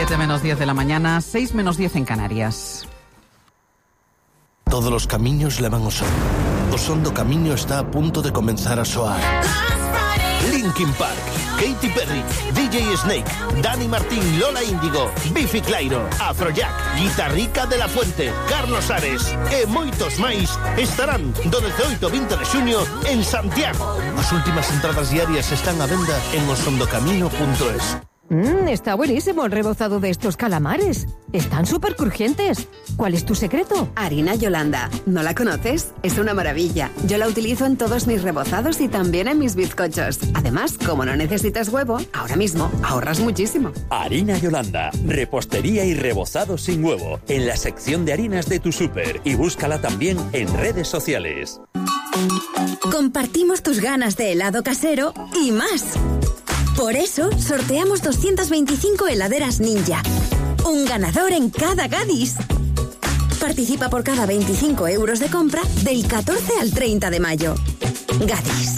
7 menos 10 de la mañana, 6 menos 10 en Canarias. Todos los camiños levan ao son. O son do camiño está a punto de comenzar a soar. Linkin Park, Katy Perry, DJ Snake, Dani Martín, Lola Índigo, Bifi Clyro, Afrojack, Guitarrica de la Fuente, Carlos Ares e moitos máis estarán do 18 ao 20 de xuño en Santiago. As últimas entradas diarias están a venda en osondocamino.es. Está buenísimo el rebozado de estos calamares. Están súper crujientes. ¿Cuál es tu secreto? Harina Yolanda. ¿No la conoces? Es una maravilla. Yo la utilizo en todos mis rebozados y también en mis bizcochos. Además, como no necesitas huevo, ahora mismo ahorras muchísimo. Harina Yolanda. Repostería y rebozado sin huevo. En la sección de harinas de tu súper. Y búscala también en redes sociales. Compartimos tus ganas de helado casero y más. Por eso, sorteamos 225 heladeras Ninja. Un ganador en cada Gadis. Participa por cada 25 euros de compra del 14 al 30 de mayo. Gadis.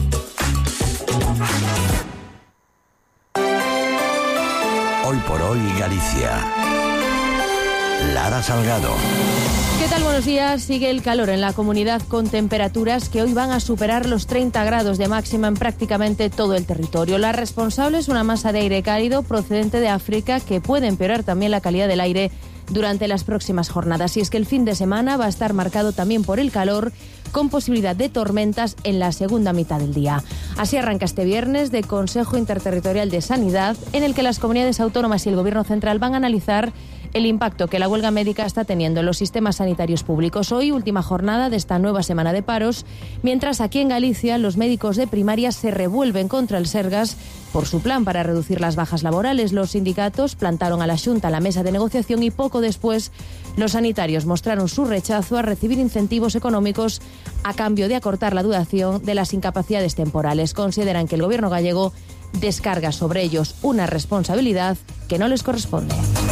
Hoy por hoy, Galicia. Lara Salgado. ¿Qué tal? Buenos días. Sigue el calor en la comunidad con temperaturas que hoy van a superar los 30 grados de máxima en prácticamente todo el territorio. La responsable es una masa de aire cálido procedente de África que puede empeorar también la calidad del aire durante las próximas jornadas. Y es que el fin de semana va a estar marcado también por el calor, con posibilidad de tormentas en la segunda mitad del día. Así arranca este viernes de Consejo Interterritorial de Sanidad, en el que las comunidades autónomas y el Gobierno central van a analizar el impacto que la huelga médica está teniendo en los sistemas sanitarios públicos. Hoy, última jornada de esta nueva semana de paros, mientras aquí en Galicia los médicos de primaria se revuelven contra el Sergas por su plan para reducir las bajas laborales. Los sindicatos plantaron a la Xunta la mesa de negociación y poco después los sanitarios mostraron su rechazo a recibir incentivos económicos a cambio de acortar la duración de las incapacidades temporales. Consideran que el Gobierno gallego descarga sobre ellos una responsabilidad que no les corresponde.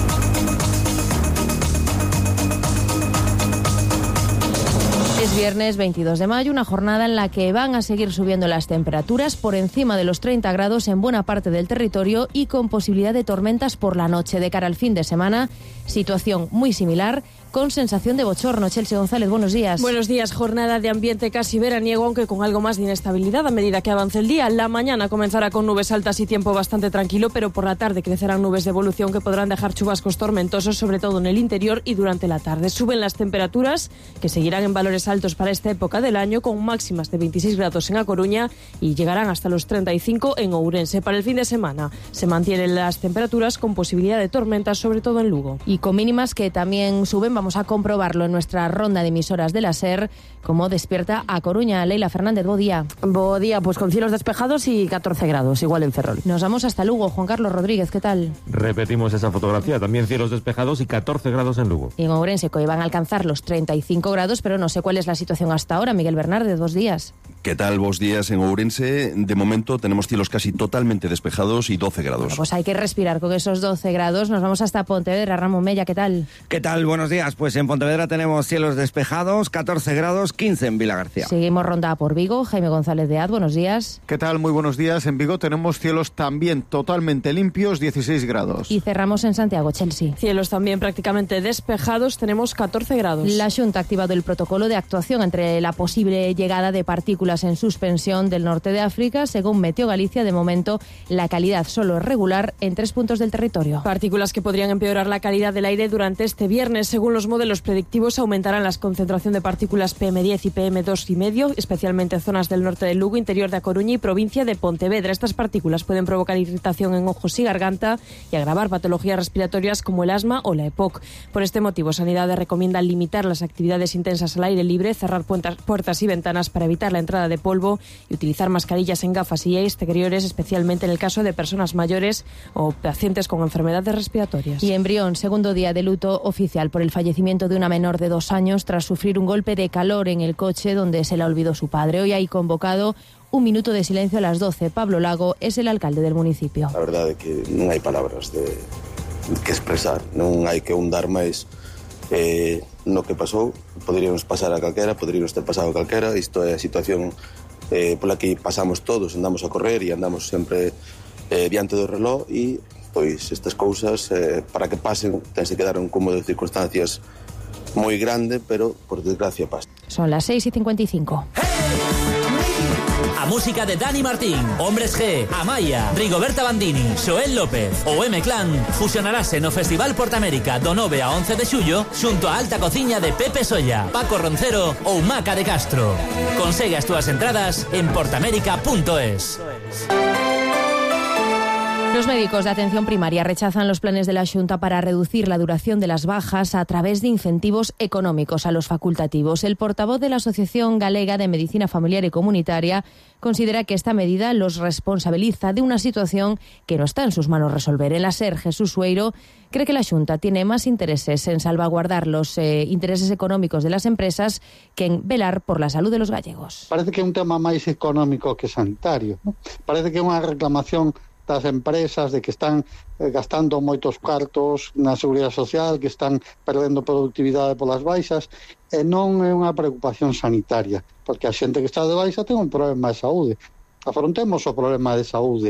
Es viernes 22 de mayo, una jornada en la que van a seguir subiendo las temperaturas por encima de los 30 grados en buena parte del territorio y con posibilidad de tormentas por la noche. De cara al fin de semana, situación muy similar, con sensación de bochorno. Chelsea González, buenos días. Buenos días. Jornada de ambiente casi veraniego, aunque con algo más de inestabilidad a medida que avance el día. La mañana comenzará con nubes altas y tiempo bastante tranquilo, pero por la tarde crecerán nubes de evolución que podrán dejar chubascos tormentosos, sobre todo en el interior y durante la tarde. Suben las temperaturas, que seguirán en valores altos para esta época del año, con máximas de 26 grados en A Coruña y llegarán hasta los 35 en Ourense. Para el fin de semana se mantienen las temperaturas con posibilidad de tormentas, sobre todo en Lugo. Y con mínimas que también suben, vamos a comprobarlo en nuestra ronda de emisoras de la SER, como despierta A Coruña. Leila Fernández, bo día. Bo día, pues con cielos despejados y 14 grados, igual en Ferrol. Nos vamos hasta Lugo. Juan Carlos Rodríguez, ¿qué tal? Repetimos esa fotografía, también cielos despejados y 14 grados en Lugo. Y en Ourense, que hoy van a alcanzar los 35 grados, pero no sé cuál es la situación hasta ahora. Miguel Bernardes, 2 días. ¿Qué tal? Vos días en Ourense. De momento tenemos cielos casi totalmente despejados y 12 grados. Bueno, pues hay que respirar con esos 12 grados. Nos vamos hasta Pontevedra. Ramón Mella, ¿qué tal? ¿Qué tal? Buenos días. Pues en Pontevedra tenemos cielos despejados, 14 grados, 15 en Vilagarcía. Seguimos ronda por Vigo. Jaime González de Az, buenos días. ¿Qué tal? Muy buenos días. En Vigo tenemos cielos también totalmente limpios, 16 grados. Y cerramos en Santiago, Chelsea. Cielos también prácticamente despejados, tenemos 14 grados. La Xunta ha activado el protocolo de actuación entre la posible llegada de partículas en suspensión del norte de África. Según Meteo Galicia, de momento la calidad solo es regular en 3 puntos del territorio. Partículas que podrían empeorar la calidad del aire durante este viernes. Según los modelos predictivos, aumentarán las concentración de partículas PM10 y PM2,5, especialmente en zonas del norte de Lugo, interior de A Coruña y provincia de Pontevedra. Estas partículas pueden provocar irritación en ojos y garganta y agravar patologías respiratorias como el asma o la EPOC. Por este motivo, Sanidad recomienda limitar las actividades intensas al aire libre, cerrar puertas y ventanas para evitar la entrada de polvo y utilizar mascarillas en gafas y exteriores, especialmente en el caso de personas mayores o pacientes con enfermedades respiratorias. Y en Brión, segundo día de luto oficial por el fallecimiento de una menor de 2 años tras sufrir un golpe de calor en el coche donde se la olvidó su padre. Hoy hay convocado un minuto de silencio a las 12. Pablo Lago es el alcalde del municipio. A verdade é que non hai palabras que expresar, non hai que ahondar máis no que pasou. Poderíamos pasar a calquera, poderíamos ter pasado a calquera. Isto é a situación pola que pasamos todos, andamos a correr e andamos sempre diante do reloj e pois estas cousas, para que pasen, tense que dar un cúmulo de circunstancias moi grande, pero por desgracia pasa. Son las 6:55. A música de Dani Martín, Hombres G, Amaya, Rigoberta Bandini, Xoel López ou M-Clan fusionarase no Festival Portamérica do 9 a 11 de xullo xunto a alta cociña de Pepe Solla, Paco Roncero ou Maca de Castro. Consegue as túas entradas en portamérica.es. Los médicos de atención primaria rechazan los planes de la Xunta para reducir la duración de las bajas a través de incentivos económicos a los facultativos. El portavoz de la Asociación Galega de Medicina Familiar y Comunitaria considera que esta medida los responsabiliza de una situación que no está en sus manos resolver. En la SER, Jesús Sueiro cree que la Xunta tiene más intereses en salvaguardar los intereses económicos de las empresas que en velar por la salud de los gallegos. Parece que é un tema máis económico que sanitario, ¿no? Parece que é unha reclamación das empresas de que están gastando moitos cartos na seguridade social, que están perdendo productividade polas baixas, e non é unha preocupación sanitaria, porque a xente que está de baixa ten un problema de saúde. Afrontemos o problema de saúde,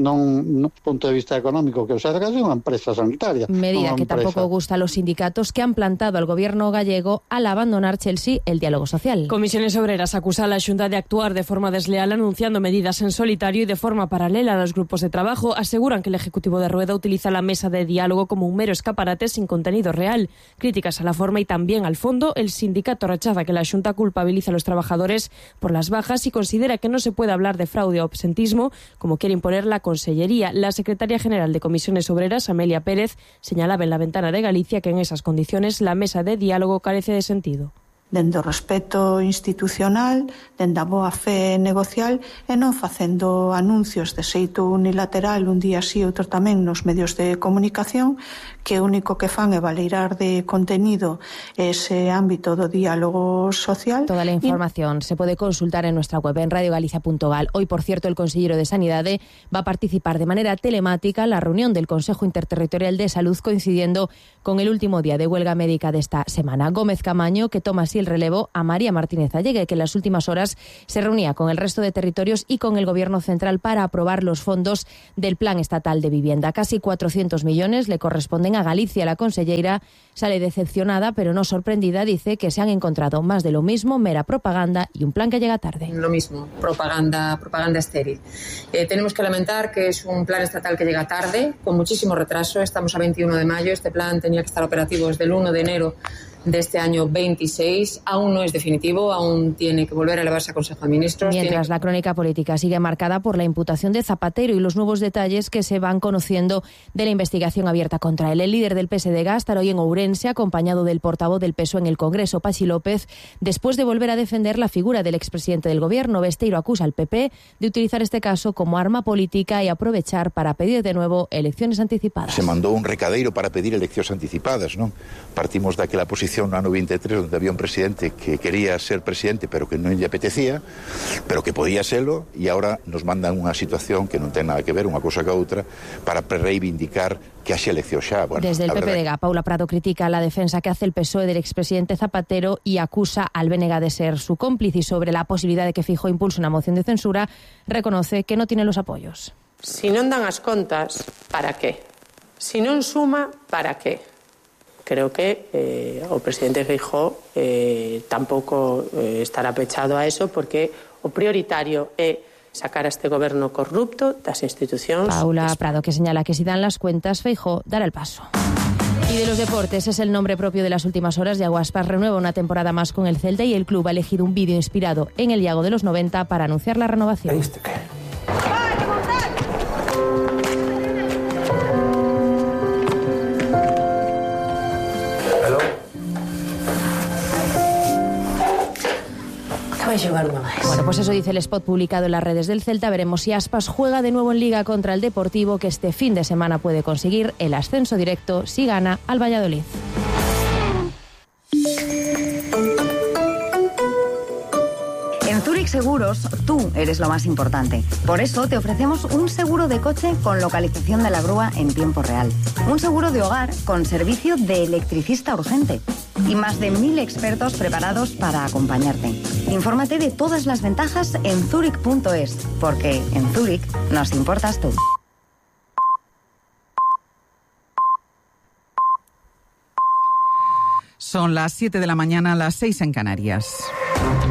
non do punto de vista económico, que o sea, é unha empresa sanitaria. Medida que tampouco gusta a los sindicatos que han plantado al gobierno gallego al abandonar Chelsea el diálogo social. Comisiones Obreras acusa a la Xunta de actuar de forma desleal anunciando medidas en solitario y de forma paralela a los grupos de trabajo. Aseguran que el Ejecutivo de Rueda utiliza la mesa de diálogo como un mero escaparate sin contenido real. Críticas a la forma y también al fondo. El sindicato rechaza que la Xunta culpabilice a los trabajadores por las bajas y considera que no se puede hablar de fraude o absentismo, como quiere imponer la Consellería. La secretaria general de Comisiones Obreras, Amelia Pérez, señalaba en La Ventana de Galicia que en esas condiciones la mesa de diálogo carece de sentido. Dende o respeto institucional, dende a boa fe negocial e non facendo anuncios de xeito unilateral un día sí, outro tamén nos medios de comunicación, que o único que fan é valeirar de contenido ese ámbito do diálogo social. Toda la información se puede consultar en nuestra web en radiogalicia.gal. Hoy, por cierto, el consejero de Sanidade va a participar de manera telemática en la reunión del Consejo Interterritorial de Salud, coincidiendo con el último día de huelga médica de esta semana. Gómez Camaño, que toma así el relevo a María Martínez Allegue, que en las últimas horas se reunía con el resto de territorios y con el Gobierno central para aprobar los fondos del Plan Estatal de Vivienda. Casi 400 millones le corresponden a Galicia. La conselleira sale decepcionada, pero no sorprendida. Dice que se han encontrado más de lo mismo, mera propaganda y un plan que llega tarde. Lo mismo, propaganda estéril. Tenemos que lamentar que es un plan estatal que llega tarde, con muchísimo retraso. Estamos a 21 de mayo. Este plan tenía que estar operativo desde el 1 de enero de este año 26, aún no es definitivo, aún tiene que volver a elevarse a Consejo de Ministros. Mientras la crónica política sigue marcada por la imputación de Zapatero y los nuevos detalles que se van conociendo de la investigación abierta contra él. El líder del PSDG va a estar hoy en Ourense, acompañado del portavoz del PSOE en el Congreso, Pachi López, después de volver a defender la figura del expresidente del Gobierno. Besteiro acusa al PP de utilizar este caso como arma política y aprovechar para pedir de nuevo elecciones anticipadas. Se mandou un recadeiro para pedir eleccións anticipadas, non? Partimos daquela posición no ano 23, onde había un presidente que quería ser presidente pero que non lle apetecía, pero que podía serlo, e agora nos mandan unha situación que non ten nada que ver unha cosa que a outra para reivindicar que haxe elección xa. Bueno, desde el PPDG, Paula Prado critica la defensa que hace el PSOE del expresidente Zapatero y acusa al BNG de ser su cómplice, y sobre la posibilidad de que Feijóo impulse una moción de censura, reconoce que no tiene los apoyos. Si non dan as contas, para qué? Si non suma, para qué? Creo que o presidente Feijóo tampouco estará pechado a eso, porque o prioritario é sacar a este goberno corrupto das institucións. Paula Prado, que señala que si dan las cuentas, Feijóo dará el paso. Y de los deportes, es el nombre propio de las últimas horas. Iago Aspas renueva una temporada más con el Celta y el club ha elegido un vídeo inspirado en el Iago de los 90 para anunciar la renovación. Bueno, pues eso dice el spot publicado en las redes del Celta. Veremos si Aspas juega de nuevo en Liga contra el Deportivo, que este fin de semana puede conseguir el ascenso directo si gana al Valladolid. En Zurich Seguros, tú eres lo más importante. Por eso te ofrecemos un seguro de coche con localización de la grúa en tiempo real. Un seguro de hogar con servicio de electricista urgente. Y más de 1000 expertos preparados para acompañarte. Infórmate de todas las ventajas en zurich.es, porque en Zurich nos importas tú. Son las 7 de la mañana, las 6 en Canarias.